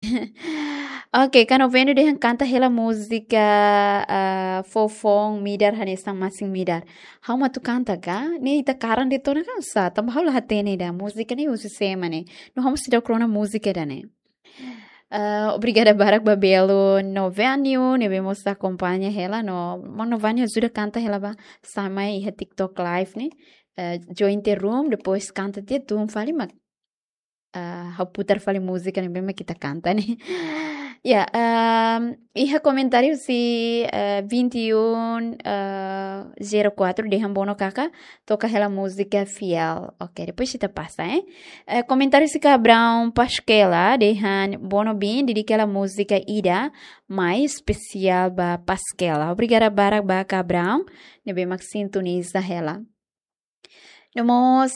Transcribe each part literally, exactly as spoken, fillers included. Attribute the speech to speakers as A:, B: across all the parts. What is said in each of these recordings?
A: Oke, kan vendo dehan canta hela música uh, fofong midar hanesang masing midar. How ma tu canta ga? Ne ita karan de tona kan sa. Tamba how la hatene da música ne usi sema ne. No hamo sidau krona música da ne. Uh, obrigada Barak Babelo Novânio, nevemos acompanha ela no, mas Novânio ajuda canta ela ba sama iha TikTok live ne. Uh, join the room depois canta dia tu fali mak uh, how putar fali música ne bem kita canta ne. Ya, um, iha comentário si uh, vinte e um zero quatro de Rambono Kaka toca aquela música fiel. Ok, depois kita passa, hein? Uh, comentário si Cabrão Pasquela de Han Bono Bin de aquela música Ida mais especial ba Pasquela. Obrigada Barak ba Cabrão, nebe mak sintoniza ela. Nomos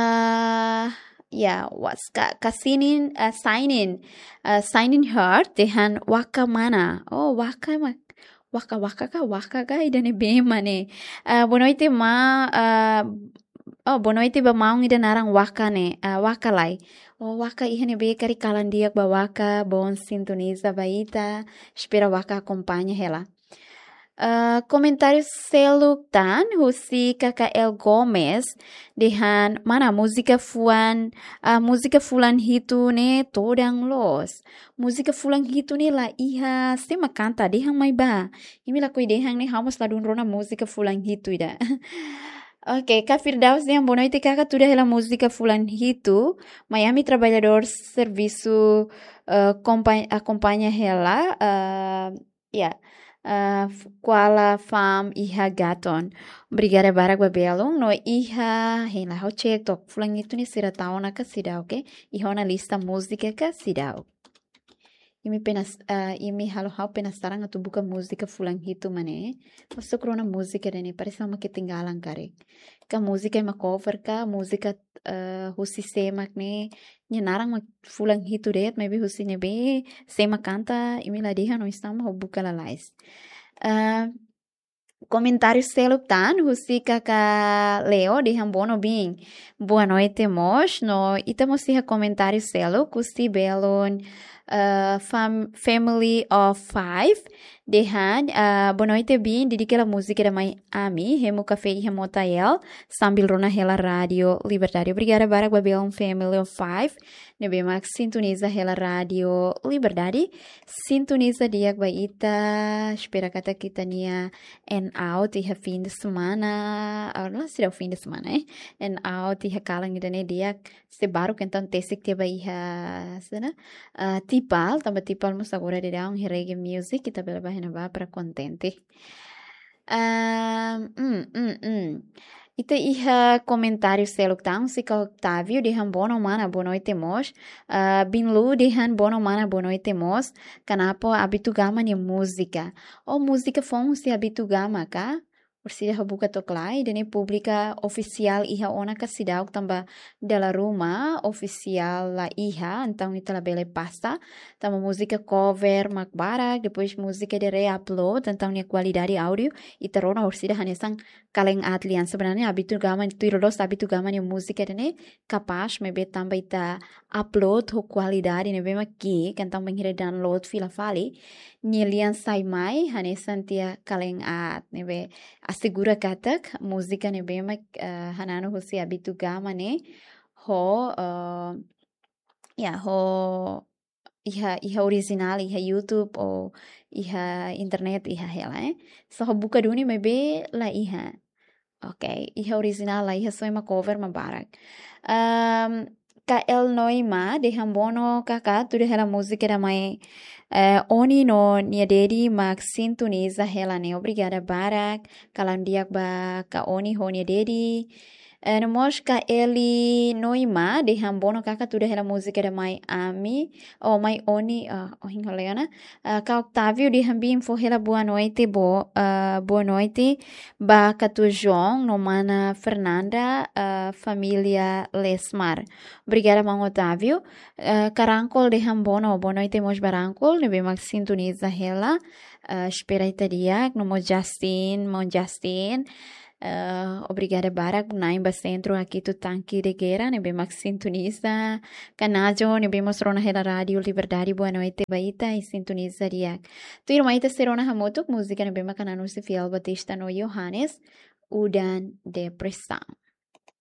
A: uh, ya what's ka kasinin uh, sign in uh, sign in heart dengan waka mana oh waka ma waka waka ka waka ka idane be mane uh, bonoite ma uh, oh bonoite ba maung ida narang waka ne uh, waka lai oh waka ihane be kari kalan diak ba waka bon sintoniza baita espera waka acompanha ela. Uh, comentário Seluktan Husi K K L Gomes dengan mana música fuan uh, música fulan hitu ne todang los música fulan hitu ne la iha sema canta dehang mai ba imi la koi dehang ne hamos la dunrona música fulan hitu ida. Ok, Kafir Daus yang boa noite kaka tudo ela música fulan hitu Miami Trabalhador Serviço uh, acompanha ela uh, ya yeah. Uh, Kuala Fam Iha Gaton. Obrigada Barak Babelong. No Iha Hela Hau Cek Tok Fulang itu ni sira tahu nak sidau ke. Iha na lista música ke sidau. Imi penas uh, imi halo hau penasaran atau buka música fulang itu mane. Masuk krona música dene parece sama ketinggalan kare. Ka música ma cover ka música uh, husi semak ne. Nya narang ma fulang hitu det maybe husi be sema canta imi la diha no istama ho buka la lais. Uh, Comentário Seluptan, husi kaka Leo de Rambono Bing. Boa noite, mos. No itamos siha comentário Selu, kusti belon uh, fam, family of five. Dehan, uh, boa noite, Bing. Didi aquela música da mãe Ami, Remo Café e Remo Tael, sambil rona hela rádio Liberdade. Obrigada, Barak Babelon Family of Five. Nebe mak sintoniza hela rádio Liberdade. Sintoniza dia baita. Espera kata kita nia and out iha fim de semana. Não será o fim de semana, eh? And out iha kalang ida ne dia se baru kentan tesik tiba iha sana. Uh, tipal, tambah tipal mus agora de down reggae music kita bela bahena ba para contente. Um, mm, mm, mm. Ita iha comentário seluktan si ka Octavio de han bono mana boa noite mos. Uh, Binlu de han bono mana boa noite mos. Kanapo abitugama ni música. O música fong si abitugama ka. Persida buka toklai dene publika oficial iha ona ka sidau tamba dela rumah oficial la iha então ita la bele pasta tamba música cover makbara depois música de re-upload então nia qualidade áudio ita rona orsida hanesang kaleng atlian sebenarnya abitu gama tuirolos abitu gama ni música dene capaz mebe tamba ita upload ho qualidade ne bema ki então menghire download fila fali nilian sai mai hanesan tia kaleng at nebe asegura katak música ne bema uh, hanano hosi abitu gama ne ho uh, ya ho iha iha original iha YouTube o iha internet iha hela eh so ho buka duni mebe la iha okay iha original la iha soima cover ma barak um, K L Noima de Rambono Kaka tudo hela música da mãe uh, Oni no nia dedi mak sintoniza hela ne obrigada Barak kalandiak ba ka Oni ho nia dedi uh, nomos K L Noima de Rambono Kaka tudo hela música da mãe Ami oh mãe Oni uh, oh hingoleana uh, ka Octavio de Rambim for hela boa noite bo uh, boa noite ba katu João no mana Fernanda uh, família Lesmar. Obrigada, Mão Otávio. Uh, Carancol de Rambono, boa noite, mos Barancol. Nebe mag sintoniza hela. Uh, espera itaria, no mo Justin, mo Justin. Uh, obrigada Barak, naimba centro aqui tu tanque de guerra, ne bem sintoniza, canajo, ne bem mostrou na hela rádio Liberdade, boa noite, baita e sintoniza riak. Tu irmã ita serona hamotuk, música ne bem canano se fiel batista no Johannes, udan depressão.